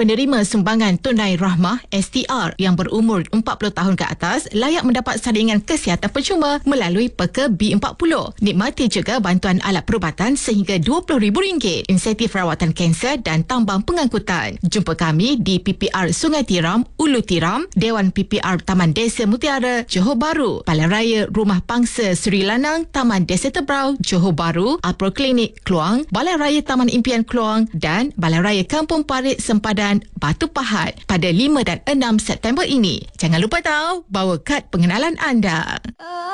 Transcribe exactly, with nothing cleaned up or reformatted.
Penerima sumbangan tunai rahmah S T R yang berumur empat puluh tahun ke atas layak mendapat saringan kesihatan percuma melalui Peka B empat puluh. Nikmati juga bantuan alat perubatan sehingga dua puluh ribu ringgit, insentif rawatan kanser dan tambang pengangkutan. Jumpa kami di P P R Sungai Tiram, Ulu Tiram, Dewan P P R Taman Desa Mutiara, Johor Bahru, Balai Raya Rumah Pangsa Seri Lanang, Taman Desa Tebrau, Johor Bahru, Apro Klinik Kluang, Balai Raya Taman Impian Kluang dan Balai Raya Kampung Parit Sempadan, Batu Pahat pada lima dan enam September ini. Jangan lupa tahu bawa kad pengenalan anda.